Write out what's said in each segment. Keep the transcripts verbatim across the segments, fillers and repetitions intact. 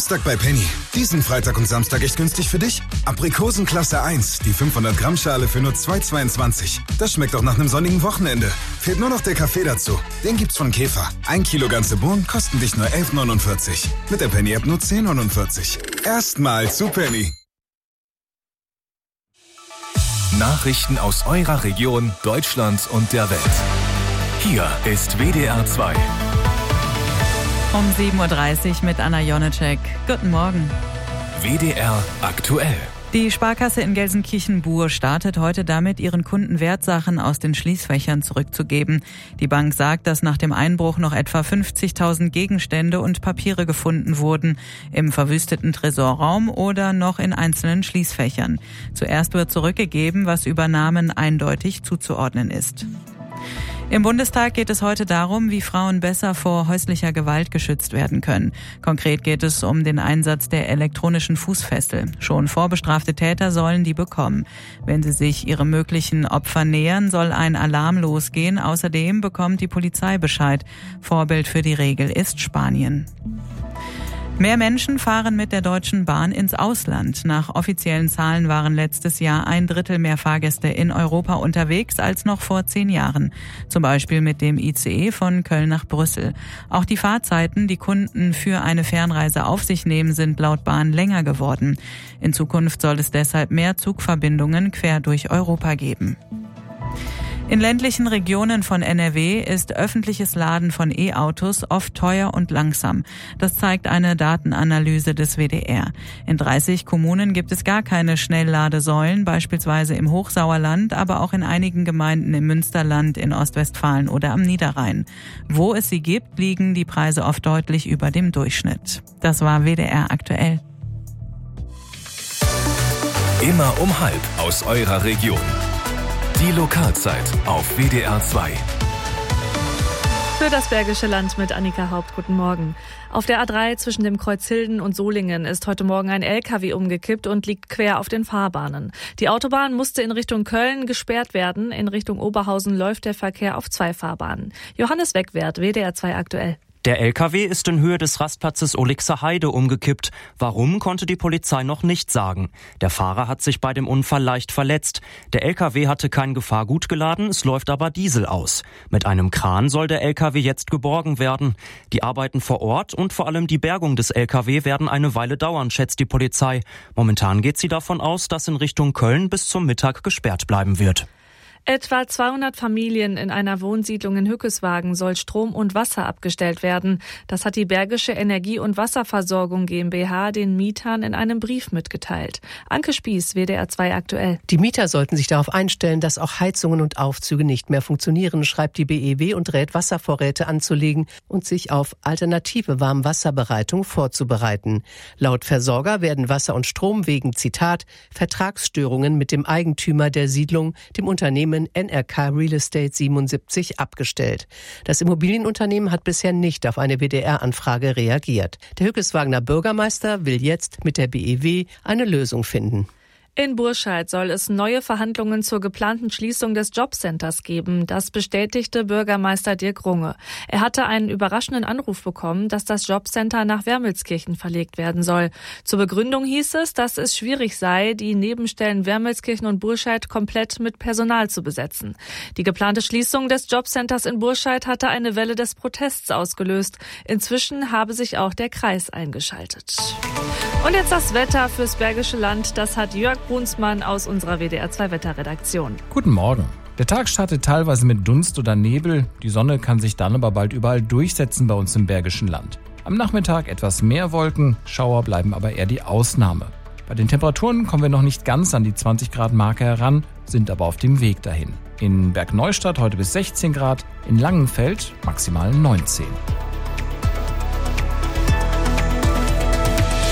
Samstag bei Penny. Diesen Freitag und Samstag echt günstig für dich? Aprikosen Klasse eins, die fünfhundert Gramm Schale für nur zwei Euro zweiundzwanzig. Das schmeckt auch nach einem sonnigen Wochenende. Fehlt nur noch der Kaffee dazu. Den gibt's von Käfer. Ein Kilo ganze Bohnen kosten dich nur elf Euro neunundvierzig. Mit der Penny-App nur zehn Euro neunundvierzig. Erstmal zu Penny. Nachrichten aus eurer Region, Deutschland und der Welt. Hier ist W D R zwei. Um sieben Uhr dreißig mit Anna Jonecek. Guten Morgen. W D R aktuell. Die Sparkasse in Gelsenkirchen-Buhr startet heute damit, ihren Kunden Wertsachen aus den Schließfächern zurückzugeben. Die Bank sagt, dass nach dem Einbruch noch etwa fünfzigtausend Gegenstände und Papiere gefunden wurden, im verwüsteten Tresorraum oder noch in einzelnen Schließfächern. Zuerst wird zurückgegeben, was Übernahmen eindeutig zuzuordnen ist. Im Bundestag geht es heute darum, wie Frauen besser vor häuslicher Gewalt geschützt werden können. Konkret geht es um den Einsatz der elektronischen Fußfessel. Schon vorbestrafte Täter sollen die bekommen. Wenn sie sich ihrem möglichen Opfer nähern, soll ein Alarm losgehen. Außerdem bekommt die Polizei Bescheid. Vorbild für die Regel ist Spanien. Mehr Menschen fahren mit der Deutschen Bahn ins Ausland. Nach offiziellen Zahlen waren letztes Jahr ein Drittel mehr Fahrgäste in Europa unterwegs als noch vor zehn Jahren. Zum Beispiel mit dem I C E von Köln nach Brüssel. Auch die Fahrzeiten, die Kunden für eine Fernreise auf sich nehmen, sind laut Bahn länger geworden. In Zukunft soll es deshalb mehr Zugverbindungen quer durch Europa geben. In ländlichen Regionen von N R W ist öffentliches Laden von E-Autos oft teuer und langsam. Das zeigt eine Datenanalyse des W D R. In dreißig Kommunen gibt es gar keine Schnellladesäulen, beispielsweise im Hochsauerland, aber auch in einigen Gemeinden im Münsterland, in Ostwestfalen oder am Niederrhein. Wo es sie gibt, liegen die Preise oft deutlich über dem Durchschnitt. Das war W D R aktuell. Immer um halb aus eurer Region. Die Lokalzeit auf W D R zwei. Für das Bergische Land mit Annika Haupt. Guten Morgen. Auf der A drei zwischen dem Kreuz Hilden und Solingen ist heute Morgen ein L K W umgekippt und liegt quer auf den Fahrbahnen. Die Autobahn musste in Richtung Köln gesperrt werden. In Richtung Oberhausen läuft der Verkehr auf zwei Fahrbahnen. Johannes Wegwert, W D R zwei aktuell. Der L K W ist in Höhe des Rastplatzes Olixer Heide umgekippt. Warum, konnte die Polizei noch nicht sagen. Der Fahrer hat sich bei dem Unfall leicht verletzt. Der L K W hatte kein Gefahrgut geladen, es läuft aber Diesel aus. Mit einem Kran soll der L K W jetzt geborgen werden. Die Arbeiten vor Ort und vor allem die Bergung des L K W werden eine Weile dauern, schätzt die Polizei. Momentan geht sie davon aus, dass in Richtung Köln bis zum Mittag gesperrt bleiben wird. Etwa zweihundert Familien in einer Wohnsiedlung in Hückeswagen soll Strom und Wasser abgestellt werden. Das hat die Bergische Energie- und Wasserversorgung GmbH den Mietern in einem Brief mitgeteilt. Anke Spieß, W D R zwei aktuell. Die Mieter sollten sich darauf einstellen, dass auch Heizungen und Aufzüge nicht mehr funktionieren, schreibt die B E W und rät, Wasservorräte anzulegen und sich auf alternative Warmwasserbereitung vorzubereiten. Laut Versorger werden Wasser und Strom wegen, Zitat, Vertragsstörungen mit dem Eigentümer der Siedlung, dem Unternehmen N R K Real Estate siebenundsiebzig, abgestellt. Das Immobilienunternehmen hat bisher nicht auf eine W D R-Anfrage reagiert. Der Hückeswagener Bürgermeister will jetzt mit der B E W eine Lösung finden. In Burscheid soll es neue Verhandlungen zur geplanten Schließung des Jobcenters geben. Das bestätigte Bürgermeister Dirk Runge. Er hatte einen überraschenden Anruf bekommen, dass das Jobcenter nach Wermelskirchen verlegt werden soll. Zur Begründung hieß es, dass es schwierig sei, die Nebenstellen Wermelskirchen und Burscheid komplett mit Personal zu besetzen. Die geplante Schließung des Jobcenters in Burscheid hatte eine Welle des Protests ausgelöst. Inzwischen habe sich auch der Kreis eingeschaltet. Und jetzt das Wetter fürs Bergische Land. Das hat Jörg Brunsmann aus unserer W D R zwei Wetterredaktion. Guten Morgen. Der Tag startet teilweise mit Dunst oder Nebel. Die Sonne kann sich dann aber bald überall durchsetzen bei uns im Bergischen Land. Am Nachmittag etwas mehr Wolken, Schauer bleiben aber eher die Ausnahme. Bei den Temperaturen kommen wir noch nicht ganz an die zwanzig Grad Marke heran, sind aber auf dem Weg dahin. In Bergneustadt heute bis sechzehn Grad, in Langenfeld maximal neunzehn.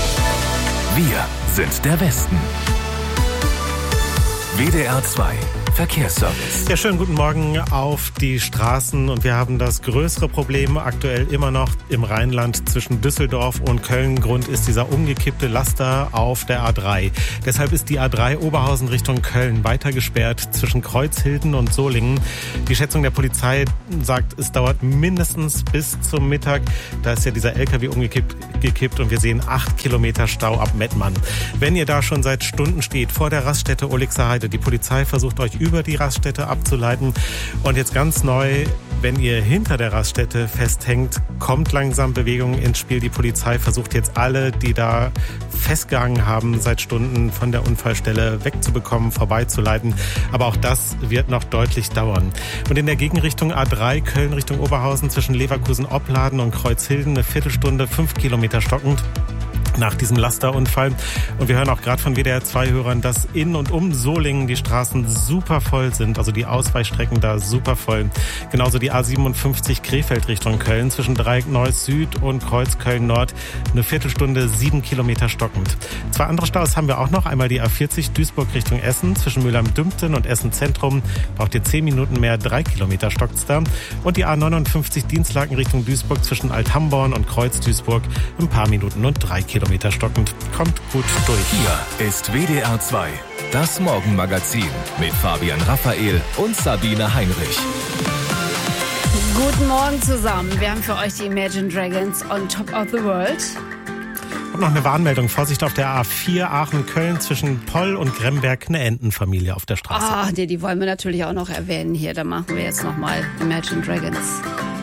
Wir sind der Westen. W D R zwei Verkehrsservice. Ja, schönen guten Morgen auf die Straßen. Und wir haben das größere Problem aktuell immer noch im Rheinland zwischen Düsseldorf und Köln. Grund ist dieser umgekippte Laster auf der A drei. Deshalb ist die A drei Oberhausen Richtung Köln weiter gesperrt zwischen Kreuzhilden und Solingen. Die Schätzung der Polizei sagt, es dauert mindestens bis zum Mittag. Da ist ja dieser L K W umgekippt gekippt und wir sehen acht Kilometer Stau ab Mettmann. Wenn ihr da schon seit Stunden steht vor der Raststätte Olixer Heide, die Polizei versucht euch über die Raststätte abzuleiten. Und jetzt ganz neu, wenn ihr hinter der Raststätte festhängt, kommt langsam Bewegung ins Spiel. Die Polizei versucht jetzt alle, die da festgehangen haben, seit Stunden von der Unfallstelle wegzubekommen, vorbeizuleiten. Aber auch das wird noch deutlich dauern. Und in der Gegenrichtung A drei, Köln Richtung Oberhausen, zwischen Leverkusen-Opladen und Kreuzhilden, eine Viertelstunde, fünf Kilometer stockend nach diesem Lasterunfall. Und wir hören auch gerade von W D R zwei Hörern, dass in und um Solingen die Straßen super voll sind, also die Ausweichstrecken da super voll. Genauso die A siebenundfünfzig Krefeld Richtung Köln zwischen Dreieck Neuss Süd und Kreuz Köln Nord, eine Viertelstunde, sieben Kilometer stockend. Zwei andere Staus haben wir auch noch. Einmal die A vierzig Duisburg Richtung Essen zwischen Mülheim-Dümpten und Essen Zentrum. Braucht ihr zehn Minuten mehr, drei Kilometer stockt's da. Und die A neunundfünfzig Dienstlaken Richtung Duisburg zwischen Althamborn und Kreuz Duisburg ein paar Minuten und drei Kilometer. Kilometer stockend. Kommt gut durch. Hier ist W D R zwei, das Morgenmagazin mit Fabian Raphael und Sabine Heinrich. Guten Morgen zusammen. Wir haben für euch die Imagine Dragons on Top of the World. Und noch eine Warnmeldung. Vorsicht auf der A vier Aachen-Köln zwischen Poll und Gremberg, eine Entenfamilie auf der Straße. Ah, nee, die wollen wir natürlich auch noch erwähnen hier. Da machen wir jetzt nochmal Imagine Dragons.